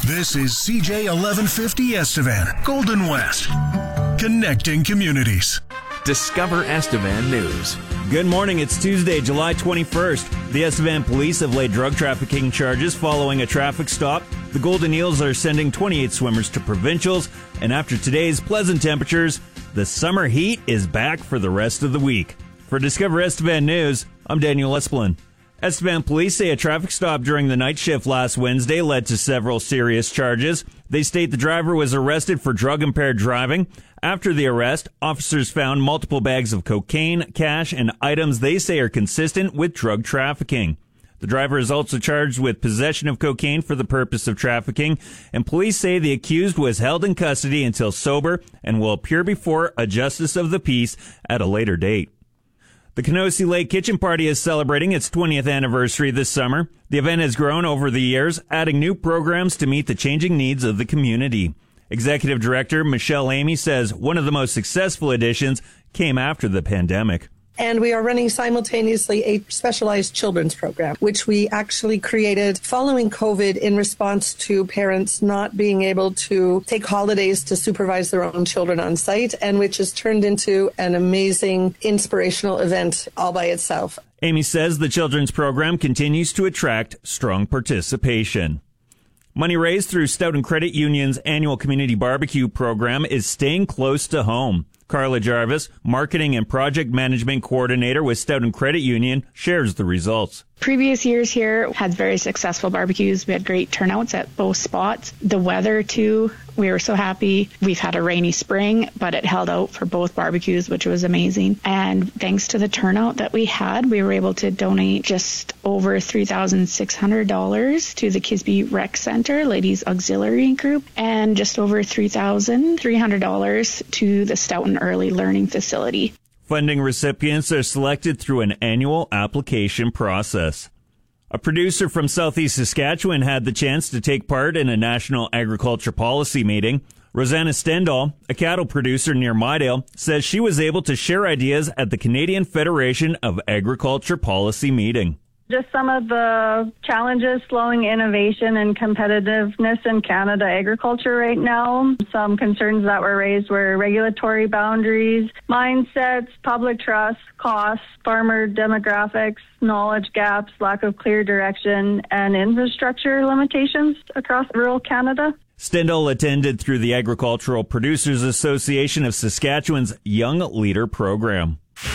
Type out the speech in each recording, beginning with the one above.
This is CJ 1150 Estevan, Golden West. Connecting communities. Discover Estevan News. Good morning. It's Tuesday, July 21st. The Estevan police have laid drug trafficking charges following a traffic stop. The Golden Eels are sending 28 swimmers to provincials. And after today's pleasant temperatures, the summer heat is back for the rest of the week. For Discover Estevan News, I'm Daniel Esplin. Estevan police say a traffic stop during the night shift last Wednesday led to several serious charges. They state the driver was arrested for drug-impaired driving. After the arrest, officers found multiple bags of cocaine, cash, and items they say are consistent with drug trafficking. The driver is also charged with possession of cocaine for the purpose of trafficking, and police say the accused was held in custody until sober and will appear before a justice of the peace at a later date. The Kenosi Lake Kitchen Party is celebrating its 20th anniversary this summer. The event has grown over the years, adding new programs to meet the changing needs of the community. Executive Director Michelle Amy says one of the most successful additions came after the pandemic. And we are running simultaneously a specialized children's program, which we actually created following COVID in response to parents not being able to take holidays to supervise their own children on site, and which has turned into an amazing, inspirational event all by itself. Amy says the children's program continues to attract strong participation. Money raised through Stoughton Credit Union's annual community barbecue program is staying close to home. Carla Jarvis, Marketing and Project Management Coordinator with Stoughton Credit Union, shares the results. Previous years here had very successful barbecues. We had great turnouts at both spots. The weather, too, we were so happy. We've had a rainy spring, but it held out for both barbecues, which was amazing. And thanks to the turnout that we had, we were able to donate just over $3,600 to the Kisby Rec Center, Ladies Auxiliary Group, and just over $3,300 to the Stoughton Early Learning Facility. Funding recipients are selected through an annual application process. A producer from southeast Saskatchewan had the chance to take part in a national agriculture policy meeting. Rosanna Stendal, a cattle producer near Mydale, says she was able to share ideas at the Canadian Federation of Agriculture Policy meeting. Just some of the challenges slowing innovation and competitiveness in Canada agriculture right now. Some concerns that were raised were regulatory boundaries, mindsets, public trust, costs, farmer demographics, knowledge gaps, lack of clear direction, and infrastructure limitations across rural Canada. Stendal attended through the Agricultural Producers Association of Saskatchewan's Young Leader program.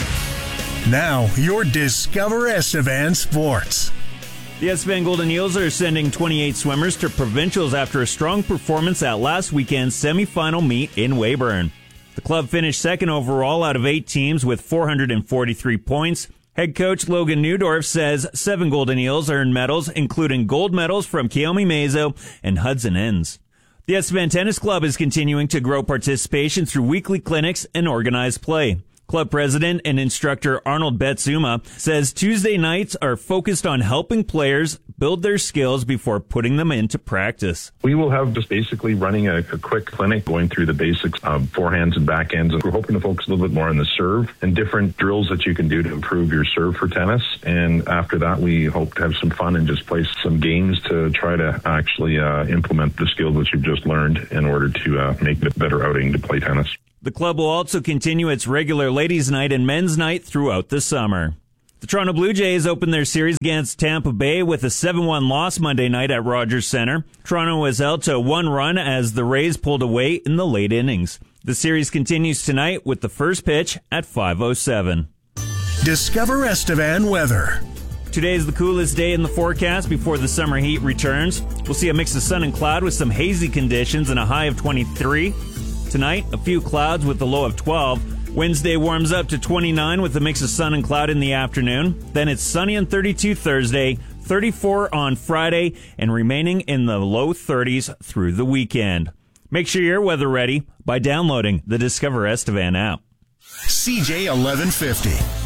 Now, your Discover Estevan Sports. The Estevan Golden Eels are sending 28 swimmers to provincials after a strong performance at last weekend's semifinal meet in Weyburn. The club finished second overall out of 8 teams with 443 points. Head coach Logan Neudorf says 7 Golden Eels earned medals, including gold medals from Keomi Mazo and Hudson Ends. The Estevan Tennis Club is continuing to grow participation through weekly clinics and organized play. Club president and instructor Arnold Betsuma says Tuesday nights are focused on helping players build their skills before putting them into practice. We will have just basically running a quick clinic going through the basics of forehands and backhands. And we're hoping to focus a little bit more on the serve and different drills that you can do to improve your serve for tennis. And after that, we hope to have some fun and just play some games to try to actually implement the skills that you've just learned in order to make it a better outing to play tennis. The club will also continue its regular ladies' night and men's night throughout the summer. The Toronto Blue Jays opened their series against Tampa Bay with a 7-1 loss Monday night at Rogers Centre. Toronto was held to 1 run as the Rays pulled away in the late innings. The series continues tonight with the first pitch at 5:07. Discover Estevan weather. Today is the coolest day in the forecast before the summer heat returns. We'll see a mix of sun and cloud with some hazy conditions and a high of 23. Tonight, a few clouds with a low of 12. Wednesday warms up to 29 with a mix of sun and cloud in the afternoon. Then it's sunny and 32 Thursday, 34 on Friday, and remaining in the low 30s through the weekend. Make sure you're weather ready by downloading the Discover Estevan app. CJ 1150.